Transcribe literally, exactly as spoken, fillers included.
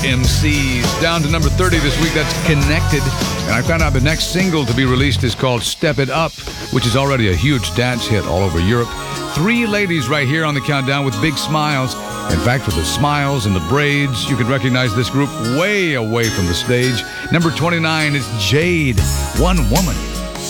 M Cs. Down to number thirty this week, that's Connected. And I found out the next single to be released is called Step It Up, which is already a huge dance hit all over Europe. Three ladies right here on the countdown with big smiles. In fact, with the smiles and the braids, you could recognize this group way away from the stage. Number twenty-nine is Jade, One Woman.